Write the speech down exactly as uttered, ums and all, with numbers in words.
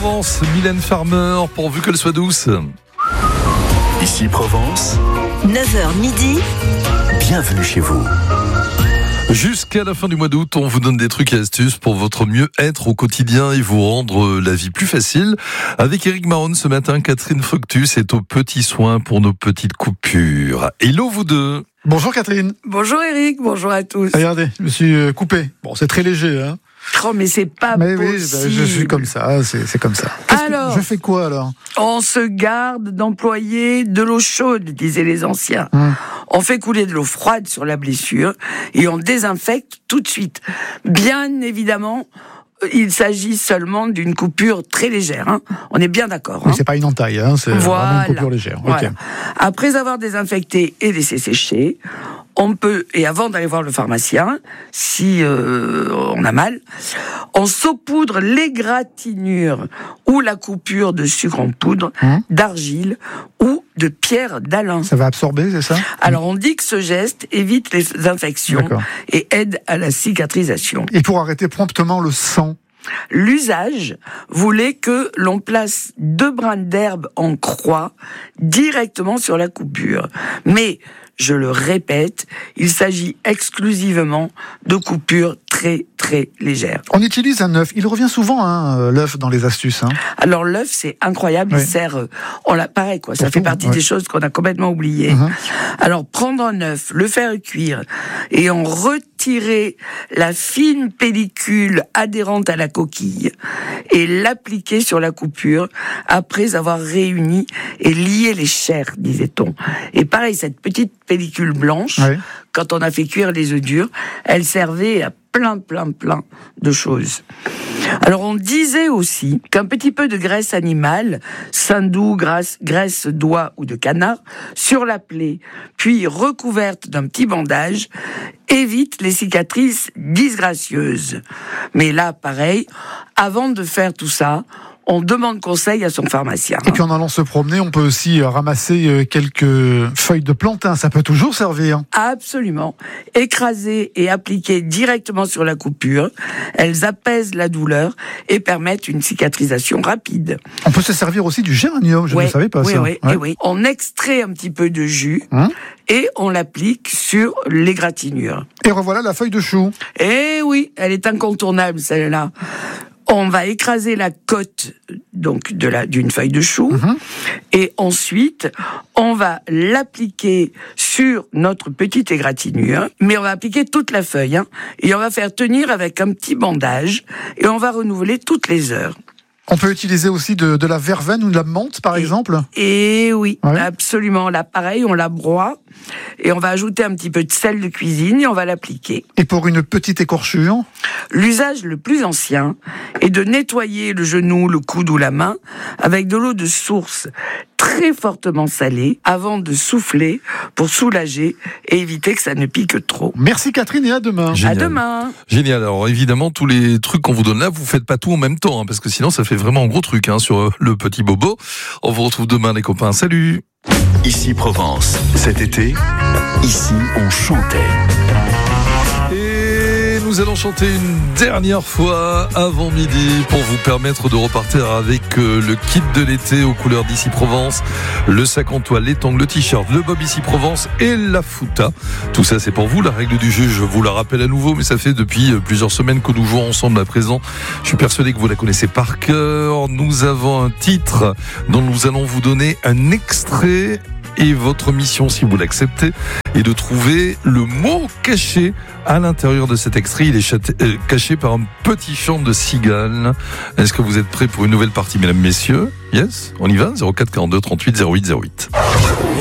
Provence, Mylène Farmer, pourvu qu'elle soit douce. Ici Provence, neuf heures midi, bienvenue chez vous. Jusqu'à la fin du mois d'août, on vous donne des trucs et astuces pour votre mieux-être au quotidien et vous rendre la vie plus facile. Avec Eric Maron ce matin, Catherine Fructus est aux petits soins pour nos petites coupures. Hello vous deux. Bonjour Catherine. Bonjour Eric, bonjour à tous. Regardez, je me suis coupé. Bon, c'est très léger, hein. Oh, mais c'est pas mais possible. Oui, bah, je suis comme ça, c'est, c'est comme ça. Qu'est-ce alors, que, je fais quoi alors? On se garde d'employer de l'eau chaude, disaient les anciens. Hum. On fait couler de l'eau froide sur la blessure et on désinfecte tout de suite. Bien évidemment, il s'agit seulement d'une coupure très légère. Hein. On est bien d'accord. Oui, hein. c'est pas une entaille, hein, c'est voilà. vraiment une coupure légère. Voilà. Okay. Après avoir désinfecté et laissé sécher, on peut, et avant d'aller voir le pharmacien, si euh, on a mal, on saupoudre l'égratignure ou la coupure de sucre en poudre, Hum. d'argile ou de pierre d'Alain. Ça va absorber, c'est ça? Alors on dit que ce geste évite les infections D'accord. et aide à la cicatrisation. Et pour arrêter promptement le sang? L'usage voulait que l'on place deux brins d'herbe en croix directement sur la coupure. Mais, je le répète, il s'agit exclusivement de coupures très très légères. On utilise un œuf. Il revient souvent, hein, l'œuf dans les astuces. Hein. Alors l'œuf, c'est incroyable, Oui. il sert, euh, on l'a pareil quoi, ça Pour fait tout, partie ouais. des choses qu'on a complètement oubliées. Uh-huh. Alors prendre un œuf, le faire cuire et en retirer la fine pellicule adhérente à la coquille et l'appliquer sur la coupure après avoir réuni et lié les chairs, disait-on. Et pareil, cette petite pellicule blanche, Oui. quand on a fait cuire les œufs durs, elle servait à plein, plein, plein de choses. Alors, on disait aussi qu'un petit peu de graisse animale, sein doux, graisse, graisse d'oie ou de canard, sur la plaie, puis recouverte d'un petit bandage, évite les cicatrices disgracieuses. Mais là, pareil, avant de faire tout ça, on demande conseil à son pharmacien. Et puis en allant se promener, on peut aussi ramasser quelques feuilles de plantain. Ça peut toujours servir. Absolument. Écraser et appliquer directement sur la coupure, elles apaisent la douleur et permettent une cicatrisation rapide. On peut se servir aussi du géranium, je ouais, ne savais pas oui, ça. Oui, Ouais. oui. On extrait un petit peu de jus Hein et on l'applique sur l'égratignure. Et revoilà la feuille de chou. Eh oui, elle est incontournable celle-là. On va écraser la côte donc de la d'une feuille de chou Mm-hmm. et ensuite on va l'appliquer sur notre petite égratignure, mais on va appliquer toute la feuille hein, et on va faire tenir avec un petit bandage et on va renouveler toutes les heures. On peut utiliser aussi de, de la verveine ou de la menthe, par Et- exemple. Et oui, Ouais. absolument. Là, pareil, on la broie et on va ajouter un petit peu de sel de cuisine et on va l'appliquer. Et pour une petite écorchure, L'usage le plus ancien est de nettoyer le genou, le coude ou la main avec de l'eau de source très fortement salée avant de souffler pour soulager et éviter que ça ne pique trop. merci Catherine et à demain. Génial. À demain. Génial. Alors évidemment, tous les trucs qu'on vous donne là, vous faites pas tout en même temps, hein, parce que sinon ça fait vraiment un gros truc hein, sur euh, le petit bobo. On vous retrouve demain les copains. Salut. Ici Provence, cet été, ici on chantait. Et nous allons chanter une dernière fois avant midi pour vous permettre de repartir avec euh, le kit de l'été aux couleurs d'Ici Provence, le sac en toile, les tongs, le t-shirt, le bob Ici Provence et la fouta. Tout ça c'est pour vous. La règle du jeu, je vous la rappelle à nouveau, mais ça fait depuis euh, plusieurs semaines que nous jouons ensemble à présent. Je suis persuadé que vous la connaissez par cœur. Nous avons un titre dont nous allons vous donner un extrait. Et votre mission, si vous l'acceptez, est de trouver le mot caché à l'intérieur de cet extrait. Il est châté, euh, caché par un petit chant de cigale. Est-ce que vous êtes prêts pour une nouvelle partie, mesdames, messieurs? Yes, on y va. zéro quatre quarante-deux trente-huit zéro huit zéro huit.